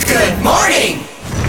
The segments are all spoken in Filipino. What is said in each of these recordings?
Good morning!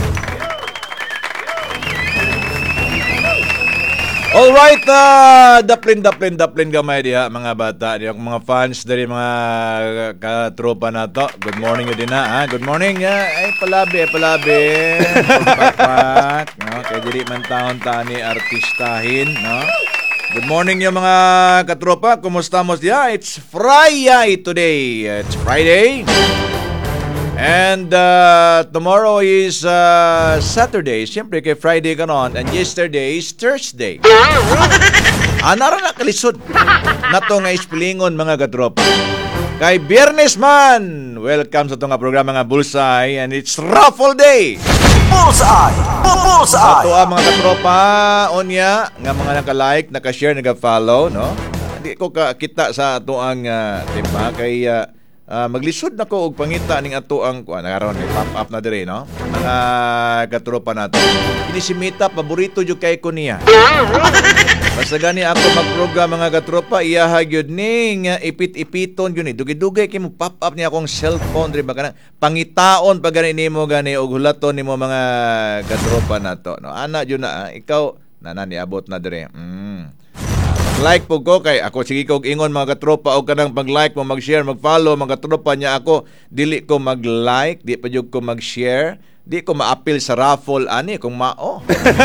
Alright, daplin gamay diha mga bata, diha mga fans dari mga katropa nato. Good morning din na, ha? Good morning. Ay palabi. Pagpapat, no? Kay dili man taon tani artistahin, no? Good morning yung mga katropa. Kumusta mo diha? It's Friday today. It's Friday. And tomorrow is Saturday. Siyempre kay Friday kanon. And yesterday is Thursday. Anara na kalisod. Nato nga ispilingon mga katropa. Kay Biyernes man. Welcome sa itong programa nga Bullseye. And it's Raffle Day. Bullseye! Bullseye! Ito ang mga katropa. Onya. Nga mga naka-like, naka-share, naka-follow. No? Hindi ko kita sa ito ang timba. Kay... maglisod na ko og pangita ning ato ang nagaron may pop up na dire no mga katropa nato. Ini si Mita paborito jud kay ko niya. Basta gani ako magprogram mga katropa iyaha gyud ning ipit-ipiton gyud ni dugay-dugay kay mo pop up niya akong cellphone dire baka pangitaon pag gani nimo gani og hulaton nimo mga katropa nato no ana jud na ikaw ni abot na dire. Like po ko kay ako sige ko ingon mga katropa og kanang pag-like mo, mag-share, mag-follow mga katropa niya ako dili ko mag-like, di pa jud ko mag-share, di ko ma-appeal sa raffle ani kung mao.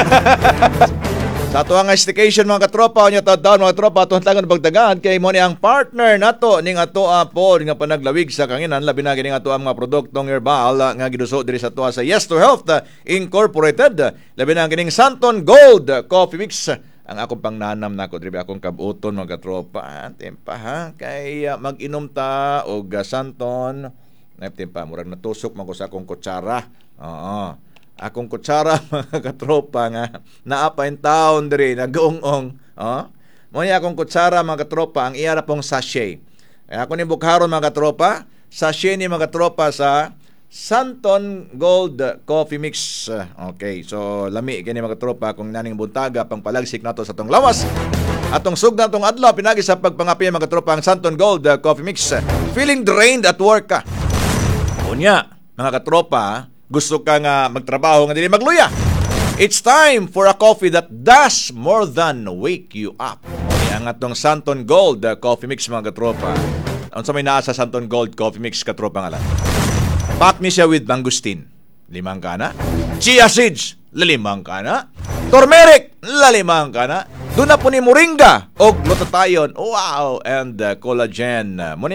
Sa ato nga staycation mga katropa nya taon mga katropa atong tangon pagdagan kay mo ni ang partner nato ning ato po nga panaglawig sa kanginan labi na kining ato ang mga produktong herbal nga giduso diri sa ato sa Yes to Health Incorporated labi na kining Santon Gold Coffee Mix. Ang akong pangnanam na ako, dribi akong kabuton mga katropa. Tempa ha, kay mag-inom ta o Santon. Tempa, murag natusok man ko sa akong kutsara. Oo. Akong kutsara mga katropa nga naapa in town diri nag-uong-ong. Mo ni akong kutsara mga katropa, ang iya na pong sachet. Ako ni bukharon mga katropa, sachet ni mga katropa sa Santon Gold Coffee Mix. Okay, so lami kini mga tropa kung naning buntaga pang palagsik nato sa tong lawas. Atong sugdan tong adlaw pinagi sa pagpangapi mga tropa ang Santon Gold Coffee Mix. Feeling drained at work ka. Unya, mga katropa, gusto ka nga magtrabaho nga dili magluya. It's time for a coffee that does more than wake you up. Ang atong Santon Gold Coffee Mix mga katropa. Unsa may naa sa Santon Gold Coffee Mix katropa nga lang. Pack ni siya with mangustin, 5 kana. Chia seeds, 5 kana. Turmeric, 5 kana. Doon na po ni moringa o glutathione, wow, and collagen.